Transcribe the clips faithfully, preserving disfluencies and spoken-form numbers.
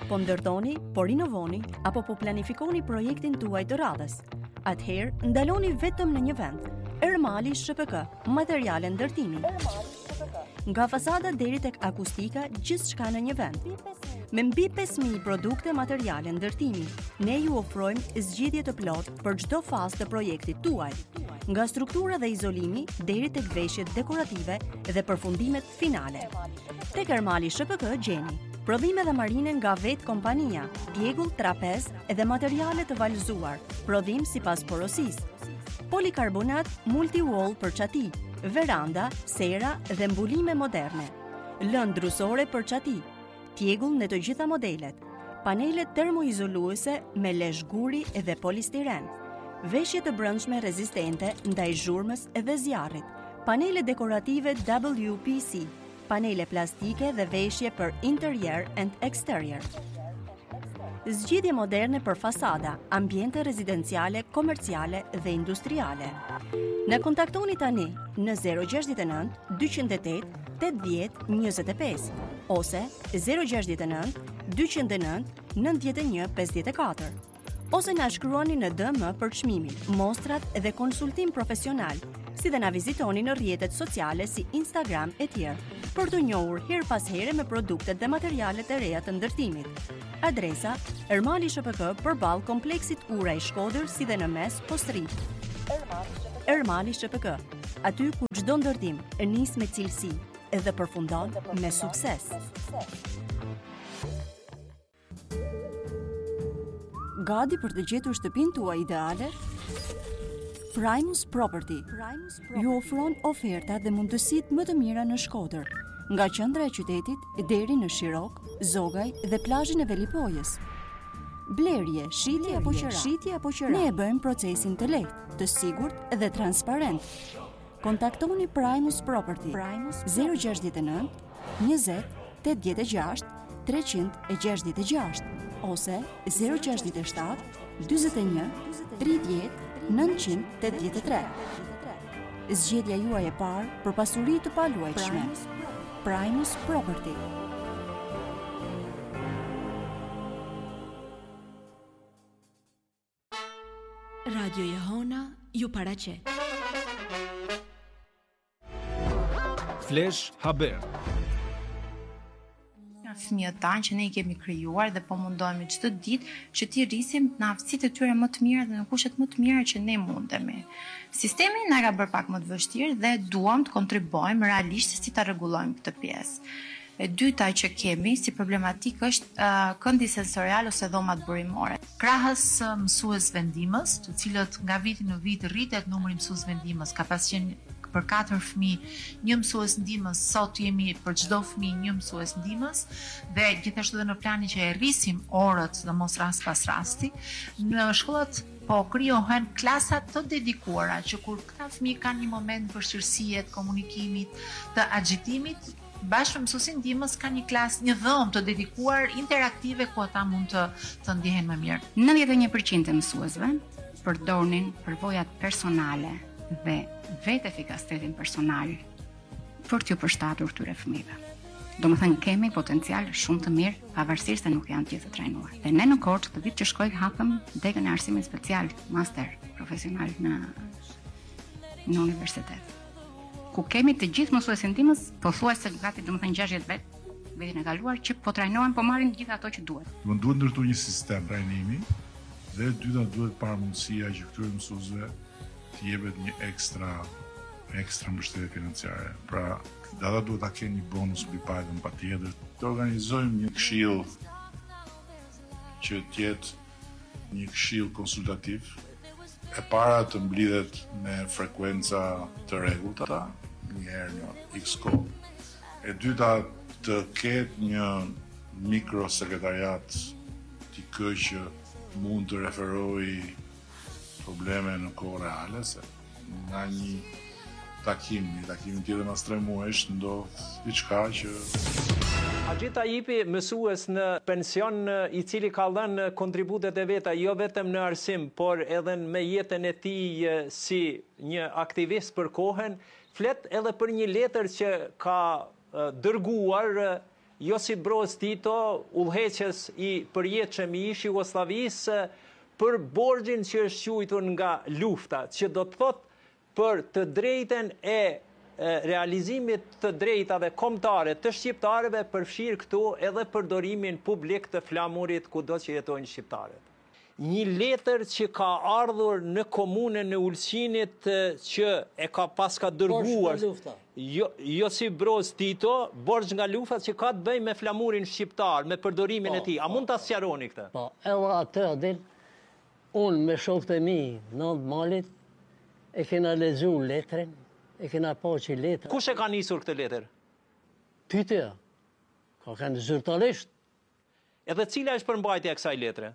Po ndërtoni, po rinovoni, apo po planifikoni projektin tuaj të radhës. Atëherë, ndaloni vetëm në një vend. Ermali Sh P K, materiale ndërtimi. Nga fasada deri tek akustika, gjithçka në një vend. Me mbi pesë mijë produkte materiale ndërtimi, ne ju ofrojmë zgjidhje të plotë për çdo fazë të projektit tuaj, nga struktura dhe izolimi deri tek veshjet dekorative dhe përfundimet finale. Tek Ermali Sh P K gjeni prodhime dhe marine nga vetë kompania, djegull, trapez dhe materiale të valëzuar, prodhim sipas porosisë, polikarbonat multi-wall për çati, veranda, sera dhe mbulime moderne, lëndë drusore për çati, tjegull në të gjitha modelet, panele termoizoluese me lesh guri dhe polistiren, veshje të brendshme rezistente ndaj zhurmës dhe zjarrit, panele dekorative W P C, panele plastike dhe veshje për interior and exterior. Zgjidhje moderne për fasada, ambiente rezidenciale, komerciale dhe industriale. Na kontaktoni tani në zero gjasht e nënt, dyqindë e tetë, tetëdhjetë, njëzet e pesë ose zero gjasht e nënt, dyqindë e nënt, nëntëdhjetë e një, pesëdhjetë e katër. Ose na shkruani në D M për çmimin, mostrat dhe konsultim profesional, si dhe na vizitoni në rrjetet sociale si Instagram e tjerë, për të njohur her pas here me produktet dhe materialet e reja të ndërtimit. Adresa: Ermali Sh P K përballë kompleksit Ura i Shkodër, si dhe në mes Postri. Ermali Sh P K, aty ku çdo ndërtim nis me cilësi dhe përfundon me sukses. Gati për të gjetur shtëpinë tuaj ideale? Primus Property ju ofron oferta dhe mundësitë më të mira në Shkodër, nga qendra e qytetit deri në Shirok, Zogaj dhe plazhin e Velipojës. Blerje, shitje apo qira, shitje apo qira. Ne e bëjmë procesin të lehtë, të sigurt dhe transparent. Kontaktoni Primus Property zero gjasht e nënt, njëzet, tetëdhjetë e gjashtë, treqind e gjashtëdhjetë e gjashtë ose zero gjasht e shtatë, dyzet e një, tridhjetë, nëntëqind tetëdhjetë e tre. Zgjedhja juaj e parë për pasuri të paluajtshme. Primus Property. Radio Jehona ju paraqet. Flash Haber. Fëmijët tanë që ne i kemi krijuar dhe po mundohemi çdo ditë që t'i rrisim në aftësitë e tyre më të mira dhe në kushtet më të mira që ne mundemi. Sistemi na ka bërë pak më të vështirë dhe duam të kontribuojmë realisht se si ta rregullojmë këtë pjesë. E dyta që kemi si problematikë është uh, këndi sensorial ose dhomat burimore. Krahas uh, mësues vendimës, të cilët nga viti në vit rritet numri mësues vendimës, ka pas qenë për katër fëmijë një mësues ndihmës, sot jemi për çdo fëmijë një mësues ndihmës dhe gjithashtu edhe në planin që e rrisim orët, domos rast pas rasti, në shkollat po krijohen klasa të dedikuara që kur këta fëmijë kanë një moment vështirësie të komunikimit, të agjitimit, bashkë me mësuesin ndihmës ka një klasë, një dhomë të dedikuar interaktive ku ata mund të të ndihen më mirë. nëntëdhjetë e një përqind e mësuesve përdorin përvojat personale dhe vetë efikasitetin personal për t'ju përshtatur këtyre fëmijëve. Do më thënë kemi potencial shumë të mirë, pavarësisht se nuk janë gjithë të trajnuar. Dhe ne në Korçë këtë vit që shkoj hapëm degën e arsimit special, master profesional në në universitet. Ku kemi të gjithë mësuesit ndihmës, pothuajse gati do më thënë gjashtëdhjetë vet, vitin e kaluar që po trajnohen, po marrin gjithë ato që duhet. Do duhet ndërtuar një sistem trajnimi dhe dyta duhet parë mundësia që këtyre mësuesve të jepet një ekstra ekstra mbështetje financiare. Pra, ata duhet ta kenë një bonus mbi pagën patjetër. Të organizojmë një këshill që të jetë një këshill konsultativ. E para të mblidhet me frekuenca të rregullta, një herë në X kohë. E dyta të ketë një mikrosekretariat t'i kë që mund të referojë probleme në kohë reale, se nga një takim, një takim tjetër mas tre muajsh ndodh diçka që Agjita jipi mësues në pension i cili ka dhënë kontributet e veta jo vetëm në arsim, por edhe me jetën e tij si një aktivist për kohën, flet edhe për një letër që ka dërguar Josip Broz Tito, udhëheqës i përjetshëm i ish Jugosllavisë, për borxhin që është quajtur nga lufta, që do të thotë për të drejtën e realizimit të drejtave kombëtare të shqiptarëve, përfshirë këtu edhe përdorimin publik të flamurit kudo që jetojnë shqiptarët. Një letër që ka ardhur në komunën e Ulqinit që e ka pas ka dërguar jo, Josip Broz Tito, borxh nga lufta që ka të bëjë me flamurin shqiptar, me përdorimin e tij. A mund ta sqaroni këtë? Po, edhe atë din, unë me shokët e mi në malit e kena lexu letrën, e kena pa që letra. Kush e ka nisur këtë letër? Pyetja. Ka kanë zyrtarisht. Edhe cila është përmbajtja e kësaj letre?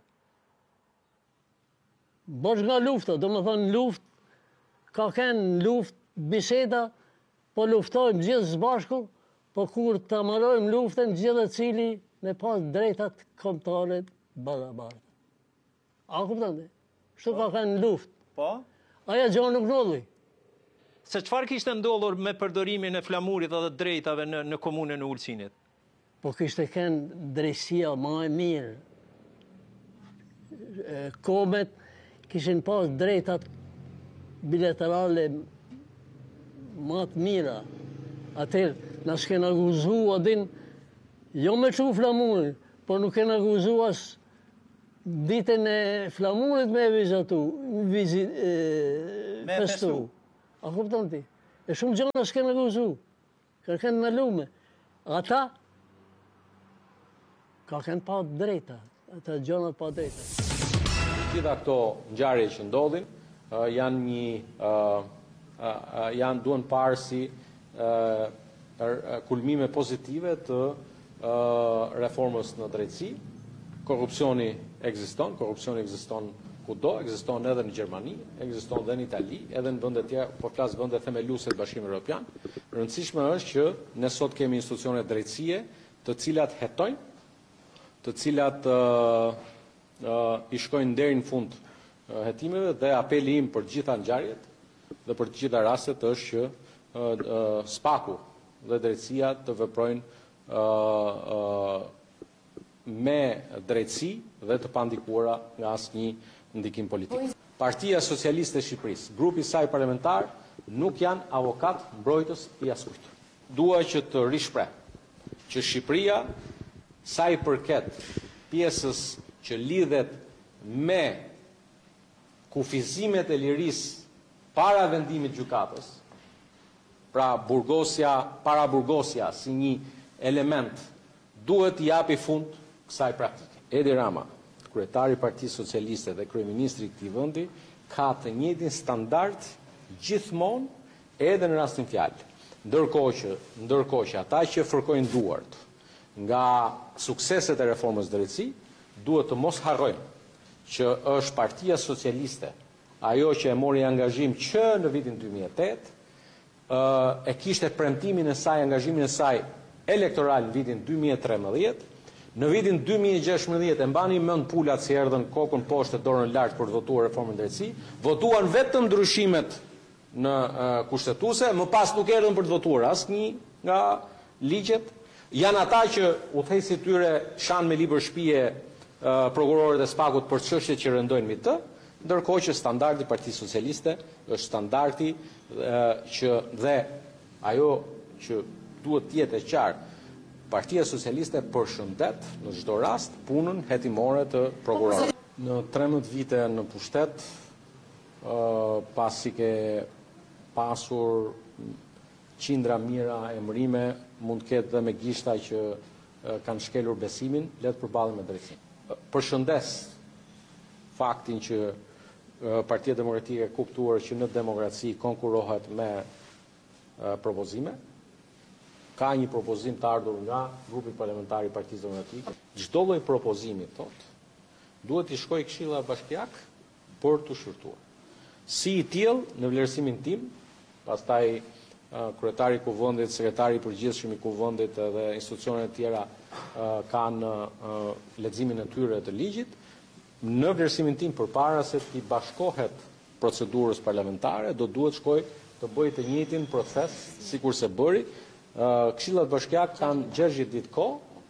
Borxh nga lufta, do më thënë luft, ka kanë luft, biseda, po luftojmë gjithë së bashku, po kur të marojmë luftën, gjithë cili me pas drejtat kombëtare barabartë. A kupton? Kështu ka kanë luft. Po? Aja gjë nuk ndodhi. Se çfarë kishte ndodhur me përdorimin e flamurit edhe drejtave në, në komunën e Ulqinit? Po kishte kanë drejtësia më e mirë. Komet kishin pas drejtat bilaterale më të mira. Atëherë, na s'kena guzu adin, jo me çu flamurin, por nuk kena guzu as ditën e flamurit me vizatu, vizit, e, Me festu. A kupton ti? E shumë gjëra s'kena guzu. Ka kanë në lume. Ata ka kanë pa drejta. Ata gjërat pa drejta. Gjitha këto ngjarje që ndodhin uh, janë një uh, uh, janë duhen parë si uh, kulmime pozitive të uh, reformës në drejtësi. Korrupsioni ekziston, korrupsioni ekziston kudo, ekziston edhe në Gjermani, ekziston edhe në Itali, edhe në vende tjera, po flas vende themeluese të Bashkimit Evropian. Rëndësishme është që ne sot kemi institucione drejtësie të cilat hetojnë, të cilat uh, Uh, i shkojnë deri në fund uh, hetimeve, dhe apeli im për gjitha ngjarjet dhe për të gjitha rastet është që uh, uh, spaku dhe drejtësia të veprojnë uh, uh, me drejtësi dhe të pandikuara nga asnjë ndikim politik. Partia Socialiste e Shqipërisë, grupi i saj parlamentar, nuk janë avokat mbrojtës i askujt. Dua që të rishpreh që Shqipëria, sa i përket pjesës që lidhet me kufizimet e lirisë para vendimit gjykatës, pra burgosja, para burgosja si një element, duhet i japi fund kësaj praktike. Edi Rama, kryetari i Partisë Socialiste dhe kryeministri i këtij vendi, ka të njëjtin standard gjithmonë edhe në rastin fjalë. Ndërkohë që, ndërkohë që ata që fërkojnë duart nga sukseset e reformës drejtësi, duhet të mos harrojmë që është Partia Socialiste ajo që e mori angazhim që në vitin dy mijë e tetë, e kishte premtimin e saj, angazhimin e saj elektoral në vitin dy mijë e tremëdhjetë, në vitin dy mijë e gjashtëdhjetë e mbani mend pulat si erdhën kokën poshtë e dorën lart për të votuar reformën drejtësi, votuan vetëm ndryshimet në uh, kushtetuese, më pas nuk erdhën për të votuar asnjë nga ligjet. Janë ata që udhëheqësit tyre shan me libër shtëpie Uh, prokurorët e spakut për çështjet që rëndojnë mbi të, ndërkohë që standardi i Partisë Socialiste është standardi uh, që dhe ajo që duhet të jetë e qartë, Partia Socialiste përshëndet në çdo rast punën hetimore të prokurorëve. Në trembëdhjetë vite në pushtet, uh, pasi ke pasur qindra mira emërime, mund të ketë dhe me gishta që uh, kanë shkelur besimin, le të përballen me drejtësinë. Përshëndes faktin që Partia Demokratike e kuptuar që në demokraci konkurohet me propozime. Ka një propozim të ardhur nga grupi parlamentar i Partisë Demokratike. Çdo lloj propozimi, thotë, duhet i shkojë Këshilla Bashkiake për të shërtuar. Si i tillë, në vlerësimin tim, pastaj uh, kryetari i kuvendit, sekretari i përgjithshëm i kuvendit dhe institucionet e tjera uh, kanë uh, leximin e tyre të ligjit, në vlerësimin tim përpara se të bashkohet procedurës parlamentare, do duhet shkoj të bëjë të njëjtin proces sikur se bëri. Uh, Këshillat Bashkiake kanë gjashtëdhjetë ditë kohë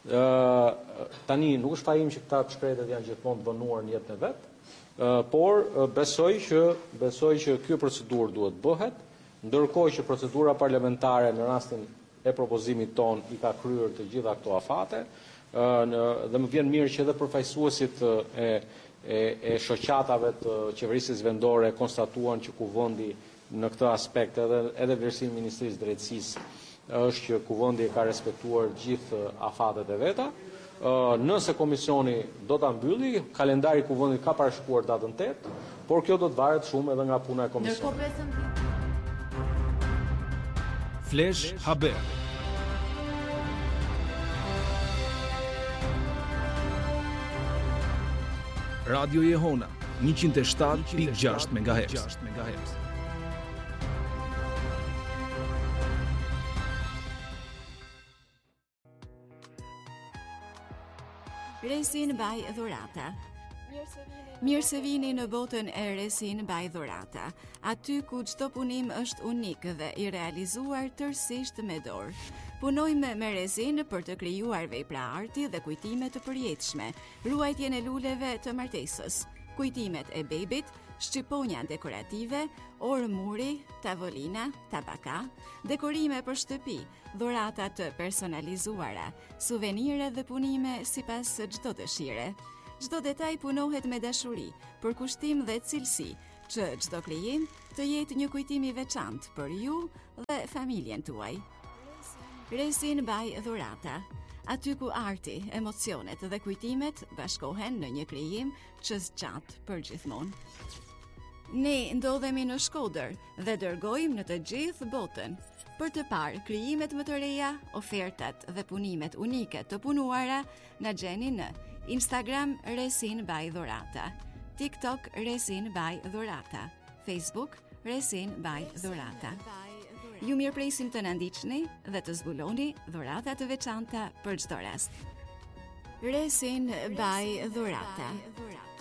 ë tani nuk është fajim që këta shkretet janë gjithmonë të vënuar në jetën e vet, por besoj që besoj që kjo procedurë duhet bëhet, ndërkohë që procedura parlamentare në rastin e propozimit ton i ka kryer të gjitha këto afate, dhe më vjen mirë që edhe përfaqësuesit e e, e shoqatave të qeverisjes vendore konstatuan që kuvendi në këtë aspekt edhe edhe vlerësimi i Ministrisë së Drejtësisë është që kuvendi ka respektuar gjithë afatet e veta. Nëse komisioni do ta mbylli, kalendari i kuvendit ka parashkuar datën tetë, por kjo do të varet shumë edhe nga puna e komisionit. Flash Haber. Radio Jehona njëqind e shtatë pikë gjashtë megahertz. Resin by Dhurata. Mirë se vini në botën e Resin by Dhurata, aty ku çdo punim është unik dhe i realizuar tërësisht me dorë. Punojmë me resin për të krijuar vepra arti dhe kujtime të përjetshme, ruajtjen e luleve të martesës, kujtimet e bebit, shqiponja dekorative, orë muri, tavolina, tabaka, dekorime për shtëpi, dhurata të personalizuara, suvenire dhe punime sipas çdo dëshire. Çdo detaj punohet me dashuri, për kushtim dhe cilësi, që çdo krijim të jetë një kujtim i veçantë për ju dhe familjen tuaj. Resin by Dhurata, aty ku arti, emocionet dhe kujtimet bashkohen në një krijim që zgjat për gjithmonë. Ne ndodhemi në Shkodër dhe dërgojmë në të gjithë botën për të parë krijimet më të reja, ofertat dhe punimet unike të punuara na gjeni në Instagram Resin by Dhurata, TikTok Resin by Dhurata, Facebook Resin by Dhurata. Ju mirëpresim të na ndiqni dhe të zbuloni dhurata të veçanta për çdo rast. Resin by Dhurata.